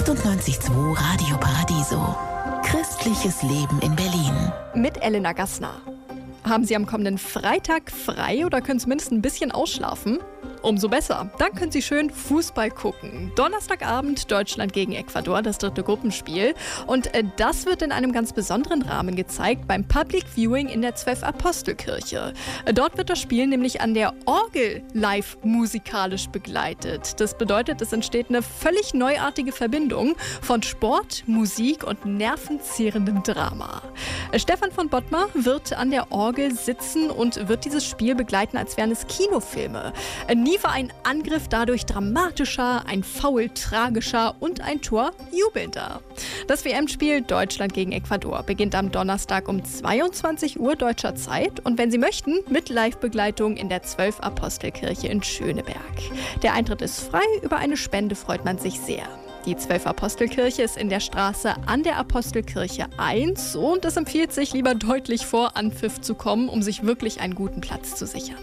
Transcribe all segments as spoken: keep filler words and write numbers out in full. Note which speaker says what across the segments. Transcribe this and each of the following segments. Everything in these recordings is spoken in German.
Speaker 1: achtundneunzig Komma zwei Radio Paradiso. Christliches Leben in Berlin.
Speaker 2: Mit Elena Gassner. Haben Sie am kommenden Freitag frei oder können zumindest ein bisschen ausschlafen? Umso besser. Dann können Sie schön Fußball gucken. Donnerstagabend Deutschland gegen Ecuador, das dritte Gruppenspiel. Und äh, das wird in einem ganz besonderen Rahmen gezeigt beim Public Viewing in der Zwölf-Apostel-Kirche. Äh, dort wird das Spiel nämlich an der Orgel live musikalisch begleitet. Das bedeutet, es entsteht eine völlig neuartige Verbindung von Sport, Musik und nervenzehrendem Drama. Äh, Stefan von Bottmar wird an der Orgel sitzen und wird dieses Spiel begleiten, als wären es Kinofilme. Äh, Nie war ein Angriff dadurch dramatischer, ein Foul tragischer und ein Tor jubelnder. Das W M-Spiel Deutschland gegen Ecuador beginnt am Donnerstag um zweiundzwanzig Uhr deutscher Zeit und wenn Sie möchten, mit Live-Begleitung in der Zwölf-Apostel-Kirche in Schöneberg. Der Eintritt ist frei, über eine Spende freut man sich sehr. Die Zwölf-Apostel-Kirche ist in der Straße an der Apostelkirche eins und es empfiehlt sich, lieber deutlich vor Anpfiff zu kommen, um sich wirklich einen guten Platz zu sichern.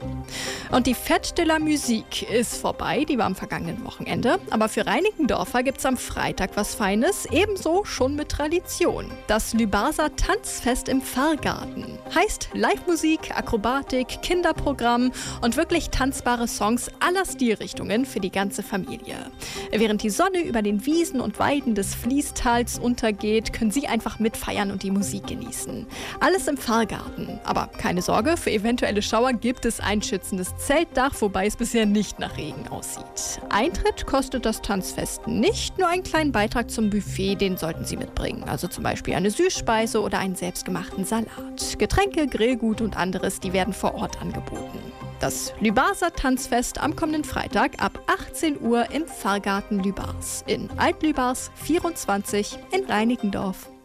Speaker 2: Und die Fête de la Musique ist vorbei, die war am vergangenen Wochenende. Aber für Reinickendorfer gibt es am Freitag was Feines, ebenso schon mit Tradition. Das Lübarser Tanzfest im Pfarrgarten. Heißt Live-Musik, Akrobatik, Kinderprogramm und wirklich tanzbare Songs aller Stilrichtungen für die ganze Familie. Während die Sonne über den Wiesen und Weiden des Fließtals untergeht, können Sie einfach mitfeiern und die Musik genießen. Alles im Pfarrgarten. Aber keine Sorge, für eventuelle Schauer gibt es ein schützendes Zeltdach, wobei es bisher nicht nach Regen aussieht. Eintritt kostet das Tanzfest nicht, nur einen kleinen Beitrag zum Buffet, den sollten Sie mitbringen. Also zum Beispiel eine Süßspeise oder einen selbstgemachten Salat. Getränke, Grillgut und anderes, die werden vor Ort angeboten. Das Lübarser Tanzfest am kommenden Freitag ab achtzehn Uhr im Pfarrgarten Lübars in Alt-Lübars vierundzwanzig in Reinickendorf.